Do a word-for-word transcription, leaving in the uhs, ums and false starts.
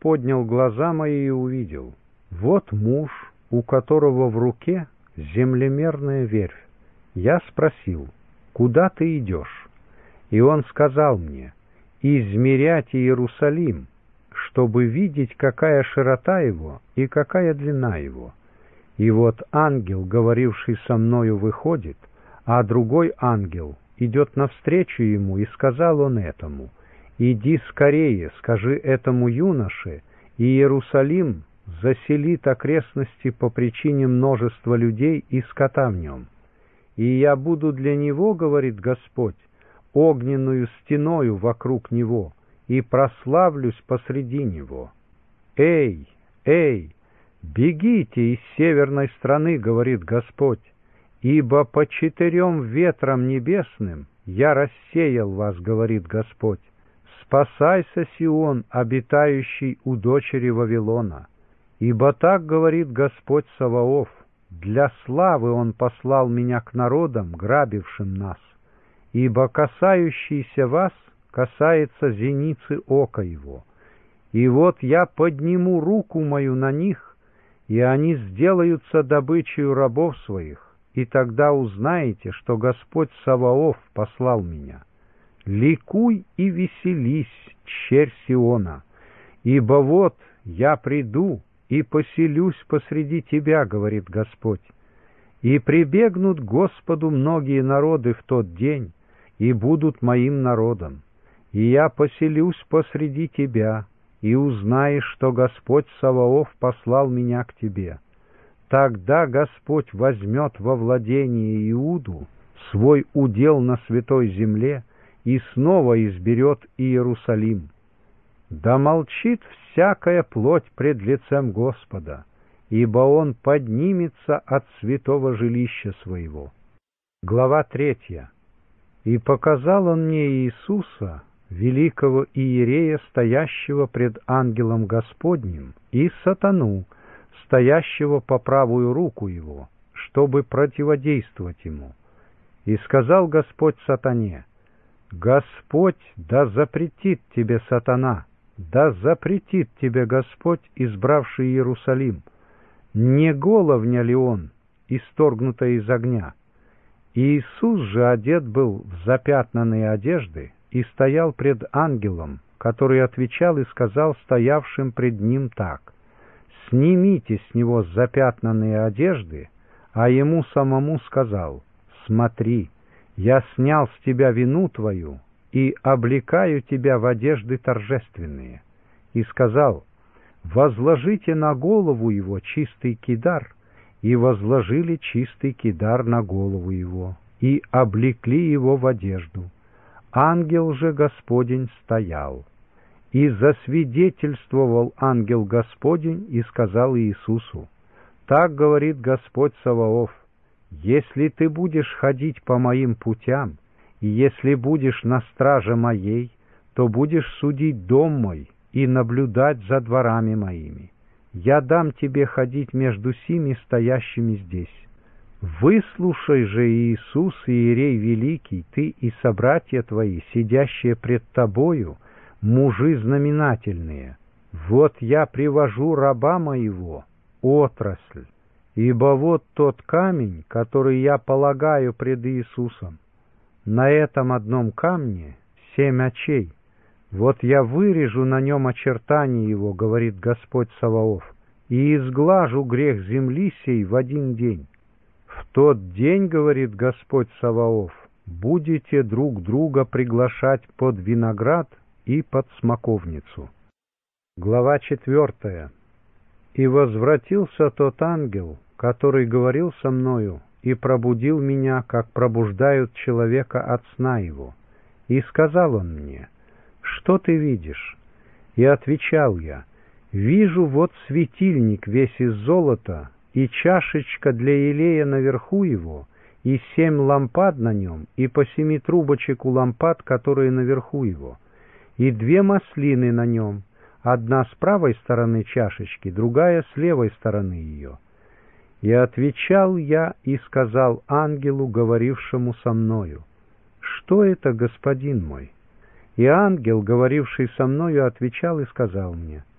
поднял глаза мои и увидел: вот муж, у которого в руке землемерная верфь. Я спросил: куда ты идешь? И он сказал мне: измерять Иерусалим, чтобы видеть, какая широта его и какая длина его. И вот ангел, говоривший со мною, выходит, а другой ангел идет навстречу ему, и сказал он этому: иди скорее, скажи этому юноше, Иерусалим заселит окрестности по причине множества людей и скота в нем. И я буду для него, говорит Господь, огненную стеною вокруг него, и прославлюсь посреди него. Эй, эй, бегите из северной страны, говорит Господь, ибо по четырем ветрам небесным я рассеял вас, говорит Господь. Спасайся, Сион, обитающий у дочери Вавилона. Ибо так говорит Господь Саваоф: для славы Он послал меня к народам, грабившим нас. Ибо касающийся вас касается зеницы ока его. И вот я подниму руку мою на них, и они сделаются добычей рабов своих, и тогда узнаете, что Господь Саваоф послал меня. Ликуй и веселись, черь Сиона, ибо вот я приду и поселюсь посреди тебя, говорит Господь. И прибегнут к Господу многие народы в тот день, и будут моим народом. И я поселюсь посреди тебя, и узнаешь, что Господь Саваоф послал меня к тебе. Тогда Господь возьмет во владение Иуду свой удел на святой земле и снова изберет Иерусалим. Да молчит всякая плоть пред лицем Господа, ибо Он поднимется от святого жилища своего. Глава третья. И показал Он мне Иисуса, великого иерея, стоящего пред ангелом Господним, и сатану, стоящего по правую руку его, чтобы противодействовать ему. И сказал Господь сатане: Господь да запретит тебе, сатана, да запретит тебе Господь, избравший Иерусалим. Не головня ли он, исторгнутая из огня? Иисус же одет был в запятнанные одежды и стоял пред ангелом, который отвечал и сказал стоявшим пред ним так: «Снимите с него запятнанные одежды», а ему самому сказал: «Смотри, я снял с тебя вину твою и облекаю тебя в одежды торжественные». И сказал: «Возложите на голову его чистый кидар», и возложили чистый кидар на голову его, и облекли его в одежду. Ангел же Господень стоял. И засвидетельствовал ангел Господень и сказал Иисусу: «Так говорит Господь Саваоф: если ты будешь ходить по моим путям, и если будешь на страже моей, то будешь судить дом мой и наблюдать за дворами моими. Я дам тебе ходить между сими стоящими здесь. Выслушай же, Иисус, иерей великий, ты и собратья твои, сидящие пред тобою, мужи знаменательные. Вот я привожу раба моего, отрасль, ибо вот тот камень, который я полагаю пред Иисусом. На этом одном камне семь очей. Вот я вырежу на нем очертания его, говорит Господь Саваоф, и изглажу грех земли сей в один день. В тот день, говорит Господь Саваоф, будете друг друга приглашать под виноград и под смоковницу. Глава четвертая. И возвратился тот ангел, который говорил со мною, и пробудил меня, как пробуждают человека от сна его. И сказал он мне: «Что ты видишь?» И отвечал я: «Вижу вот светильник весь из золота, и чашечка для елея наверху его, и семь лампад на нем, и по семи трубочек у лампад, которые наверху его, и две маслины на нем, одна с правой стороны чашечки, другая с левой стороны ее». И отвечал я и сказал ангелу, говорившему со мною: «Что это, господин мой?» И ангел, говоривший со мною, отвечал и сказал мне: